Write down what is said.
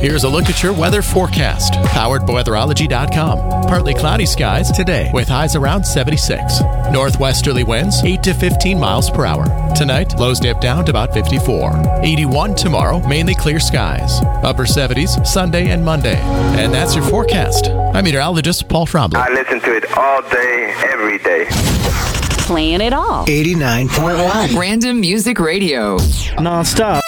Here's a look at your weather forecast, powered by weatherology.com. Partly cloudy skies today with highs around 76. Northwesterly winds 8 to 15 miles per hour. Tonight, lows dip down to about 54. 81 tomorrow, mainly clear skies. Upper 70s Sunday and Monday. And that's your forecast. I'm meteorologist Paul Trombley. I listen to it all day, every day. Playing it all. 89.1. Random Music Radio. Non-stop.